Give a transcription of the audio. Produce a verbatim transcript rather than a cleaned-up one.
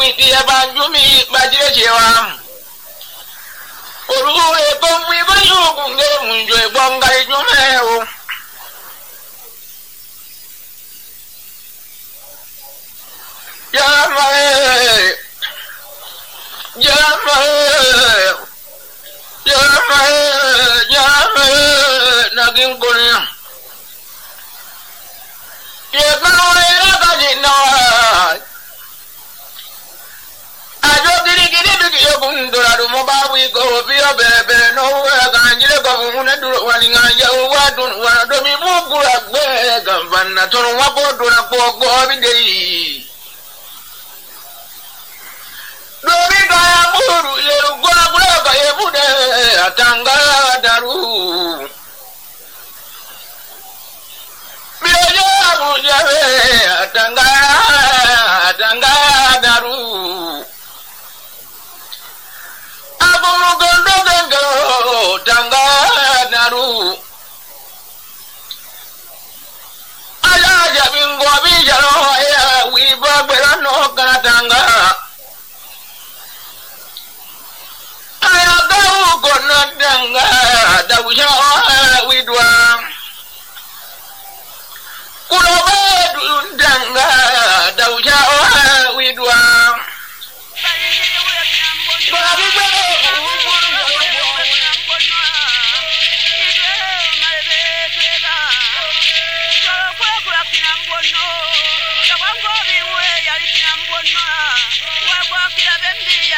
dia banjumi bajire cewa Urure bombi bayu kunge munjoe bongai jumeo Yamae Yamae Yamae Yamae naging kunyang Yamae nakajina Ajo giri giri bigi yobundura dumo bawi go biya bebe no ganjile go mune duro walinga ya wadun wadomi mugura be gambana tono wabodura ko go bidei Dobi gaya muru yeru gora gora gaya bude atanga daru Biya mujave atanga atanga daru Abumu gondo gondo tanga daru Aya jabingo bijaro ya wiba berano katanga Ayah tahu kau nak dengar, dah usah